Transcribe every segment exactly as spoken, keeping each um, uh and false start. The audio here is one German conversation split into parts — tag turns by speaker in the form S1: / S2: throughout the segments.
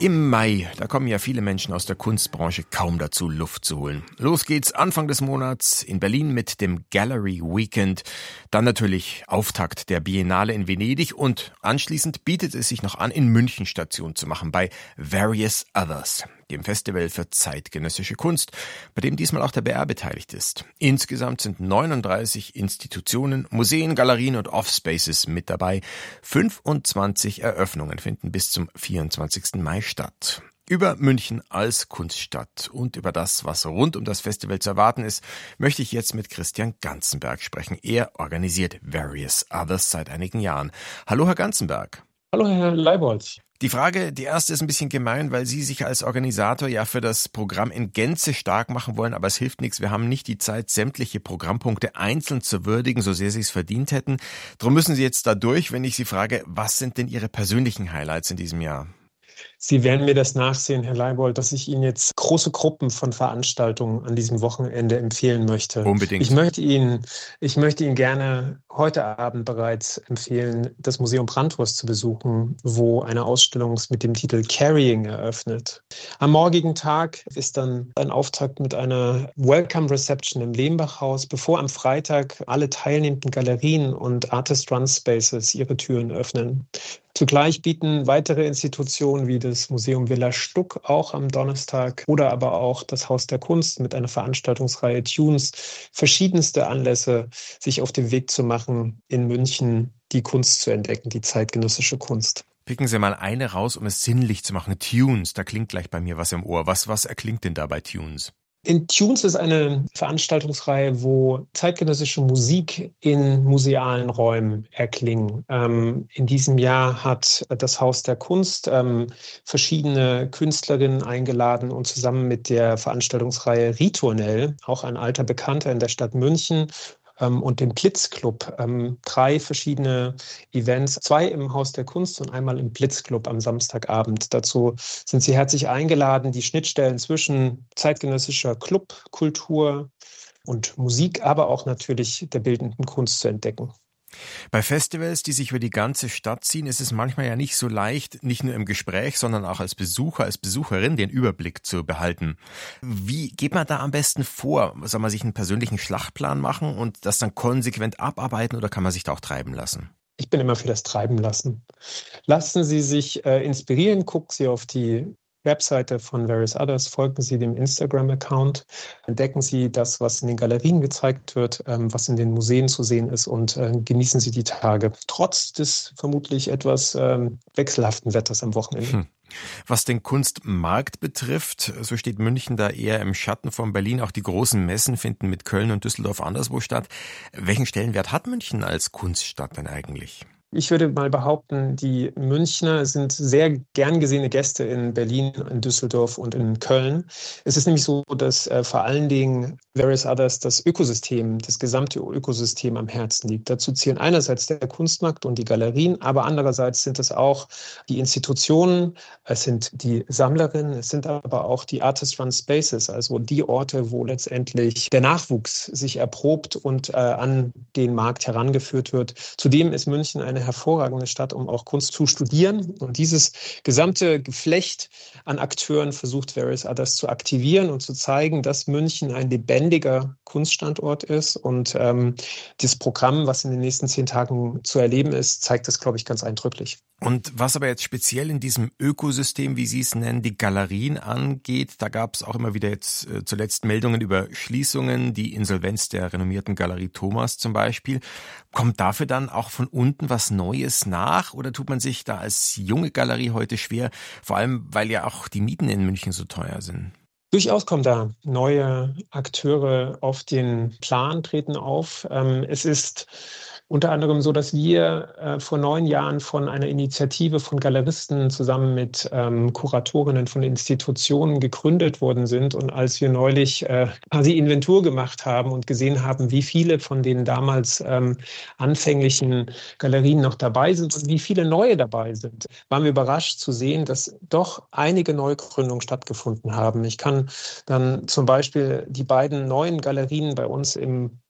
S1: Im Mai, da kommen ja viele Menschen aus der Kunstbranche kaum dazu, Luft zu holen. Los geht's Anfang des Monats in Berlin mit dem Gallery Weekend. Dann natürlich Auftakt der Biennale in Venedig und anschließend bietet es sich noch an, in München Station zu machen bei Various Others, dem Festival für zeitgenössische Kunst, bei dem diesmal auch der B R beteiligt ist. Insgesamt sind neununddreißig Institutionen, Museen, Galerien und Offspaces mit dabei. fünfundzwanzig Eröffnungen finden bis zum vierundzwanzigsten Mai statt. Über München als Kunststadt und über das, was rund um das Festival zu erwarten ist, möchte ich jetzt mit Christian Ganzenberg sprechen. Er organisiert Various Others seit einigen Jahren. Hallo, Herr Ganzenberg.
S2: Hallo, Herr Leibold.
S1: Die Frage, die erste ist ein bisschen gemein, weil Sie sich als Organisator ja für das Programm in Gänze stark machen wollen, aber es hilft nichts. Wir haben nicht die Zeit, sämtliche Programmpunkte einzeln zu würdigen, so sehr Sie es verdient hätten. Darum müssen Sie jetzt da durch, wenn ich Sie frage, was sind denn Ihre persönlichen Highlights in diesem Jahr?
S2: Sie werden mir das nachsehen, Herr Leibold, dass ich Ihnen jetzt große Gruppen von Veranstaltungen an diesem Wochenende empfehlen möchte.
S1: Unbedingt.
S2: Ich möchte Ihnen, ich möchte Ihnen gerne heute Abend bereits empfehlen, das Museum Brandwurst zu besuchen, wo eine Ausstellung mit dem Titel Carrying eröffnet. Am morgigen Tag ist dann ein Auftakt mit einer Welcome Reception im Lehmbach-Haus, bevor am Freitag alle teilnehmenden Galerien und Artist Run Spaces ihre Türen öffnen. Zugleich bieten weitere Institutionen wie das Museum Villa Stuck auch am Donnerstag oder aber auch das Haus der Kunst mit einer Veranstaltungsreihe Tunes verschiedenste Anlässe, sich auf den Weg zu machen, in München die Kunst zu entdecken, die zeitgenössische Kunst.
S1: Picken Sie mal eine raus, um es sinnlich zu machen. Tunes, da klingt gleich bei mir was im Ohr. Was, was erklingt denn da bei Tunes?
S2: In Tunes ist eine Veranstaltungsreihe, wo zeitgenössische Musik in musealen Räumen erklingen. Ähm, in diesem Jahr hat das Haus der Kunst ähm, verschiedene Künstlerinnen eingeladen und zusammen mit der Veranstaltungsreihe Ritornell, auch ein alter Bekannter in der Stadt München, und dem Blitzclub, ähm, drei verschiedene Events, zwei im Haus der Kunst und einmal im Blitzclub am Samstagabend. Dazu sind Sie herzlich eingeladen, die Schnittstellen zwischen zeitgenössischer Clubkultur und Musik, aber auch natürlich der bildenden Kunst zu entdecken.
S1: Bei Festivals, die sich über die ganze Stadt ziehen, ist es manchmal ja nicht so leicht, nicht nur im Gespräch, sondern auch als Besucher, als Besucherin den Überblick zu behalten. Wie geht man da am besten vor? Soll man sich einen persönlichen Schlachtplan machen und das dann konsequent abarbeiten oder kann man sich da auch treiben lassen?
S2: Ich bin immer für das Treiben lassen. Lassen Sie sich äh, inspirieren, gucken Sie auf die Webseite von Various Others, folgen Sie dem Instagram-Account, entdecken Sie das, was in den Galerien gezeigt wird, ähm, was in den Museen zu sehen ist und äh, genießen Sie die Tage, trotz des vermutlich etwas ähm, wechselhaften Wetters am Wochenende. Hm.
S1: Was den Kunstmarkt betrifft, so steht München da eher im Schatten von Berlin. Auch die großen Messen finden mit Köln und Düsseldorf anderswo statt. Welchen Stellenwert hat München als Kunststadt denn eigentlich?
S2: Ich würde mal behaupten, die Münchner sind sehr gern gesehene Gäste in Berlin, in Düsseldorf und in Köln. Es ist nämlich so, dass äh, vor allen Dingen Various Others das Ökosystem, das gesamte Ökosystem am Herzen liegt. Dazu zählen einerseits der Kunstmarkt und die Galerien, aber andererseits sind es auch die Institutionen, es sind die Sammlerinnen, es sind aber auch die Artist Run Spaces, also die Orte, wo letztendlich der Nachwuchs sich erprobt und äh, an den Markt herangeführt wird. Zudem ist München eine hervorragende Stadt, um auch Kunst zu studieren. Und dieses gesamte Geflecht an Akteuren versucht Various Others zu aktivieren und zu zeigen, dass München ein lebendiger Kunststandort ist. Und ähm, das Programm, was in den nächsten zehn Tagen zu erleben ist, zeigt das, glaube ich, ganz eindrücklich.
S1: Und was aber jetzt speziell in diesem Ökosystem, wie Sie es nennen, die Galerien angeht, da gab es auch immer wieder jetzt äh, zuletzt Meldungen über Schließungen, die Insolvenz der renommierten Galerie Thomas zum Beispiel. Kommt dafür dann auch von unten was Neues nach oder tut man sich da als junge Galerie heute schwer, vor allem weil ja auch die Mieten in München so teuer sind?
S2: Durchaus kommen da neue Akteure auf den Plan, treten auf. Ähm, es ist unter anderem so, dass wir äh, vor neun Jahren von einer Initiative von Galeristen zusammen mit ähm, Kuratorinnen von Institutionen gegründet worden sind. Und als wir neulich äh, quasi Inventur gemacht haben und gesehen haben, wie viele von den damals ähm, anfänglichen Galerien noch dabei sind und wie viele neue dabei sind, waren wir überrascht zu sehen, dass doch einige Neugründungen stattgefunden haben. Ich kann dann zum Beispiel die beiden neuen Galerien bei uns im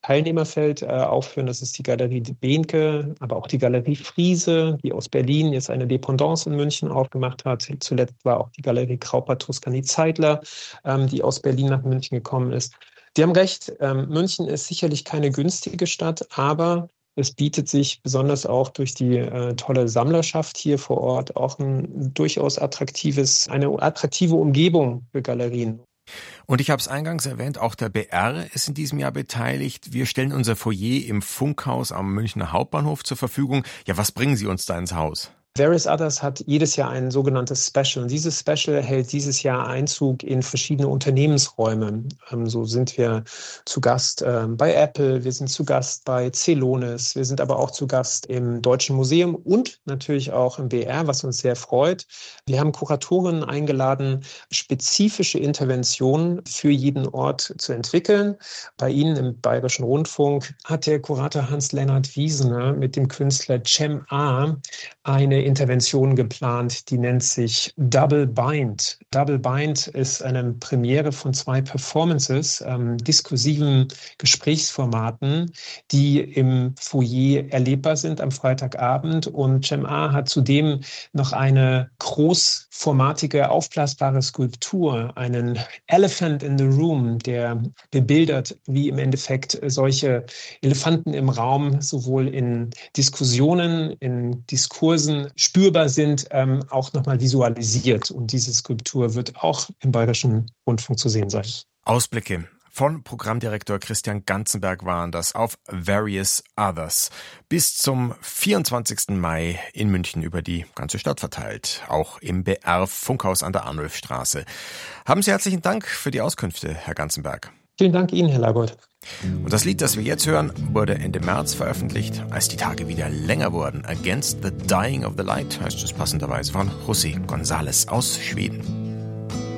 S2: Teilnehmerfeld äh, aufführen. Das ist die Galerie Behnke, aber auch die Galerie Friese, die aus Berlin jetzt eine Dependance in München aufgemacht hat. Zuletzt war auch die Galerie Krauper-Tuscany-Zeitler, ähm, die aus Berlin nach München gekommen ist. Sie haben recht, ähm, München ist sicherlich keine günstige Stadt, aber es bietet sich besonders auch durch die äh, tolle Sammlerschaft hier vor Ort auch ein durchaus attraktives, eine attraktive Umgebung für Galerien.
S1: Und ich habe es eingangs erwähnt, auch der B R ist in diesem Jahr beteiligt. Wir stellen unser Foyer im Funkhaus am Münchner Hauptbahnhof zur Verfügung. Ja, was bringen Sie uns da ins Haus?
S2: Various Others hat jedes Jahr ein sogenanntes Special. Und dieses Special hält dieses Jahr Einzug in verschiedene Unternehmensräume. Ähm, so sind wir zu Gast äh, bei Apple, wir sind zu Gast bei Celonis, wir sind aber auch zu Gast im Deutschen Museum und natürlich auch im B R, was uns sehr freut. Wir haben Kuratorinnen eingeladen, spezifische Interventionen für jeden Ort zu entwickeln. Bei Ihnen im Bayerischen Rundfunk hat der Kurator Hans-Lennart Wiesener mit dem Künstler Cem A. eine Intervention geplant, die nennt sich Double Bind. Double Bind ist eine Premiere von zwei Performances, ähm, diskursiven Gesprächsformaten, die im Foyer erlebbar sind am Freitagabend. Und Cem A hat zudem noch eine großformatige, aufblasbare Skulptur, einen Elephant in the Room, der bebildert, wie im Endeffekt solche Elefanten im Raum sowohl in Diskussionen, in Diskursen spürbar sind, ähm, auch nochmal visualisiert. Und diese Skulptur wird auch im Bayerischen Rundfunk zu sehen sein.
S1: Ausblicke von Programmdirektor Christian Ganzenberg waren das auf Various Others. Bis zum vierundzwanzigsten Mai in München über die ganze Stadt verteilt. Auch im B R Funkhaus an der Arnulfstraße. Haben Sie herzlichen Dank für die Auskünfte, Herr Ganzenberg.
S2: Vielen Dank Ihnen, Herr Lagold.
S1: Und das Lied, das wir jetzt hören, wurde Ende März veröffentlicht, als die Tage wieder länger wurden. Against the Dying of the Light heißt es passenderweise von José González aus Schweden.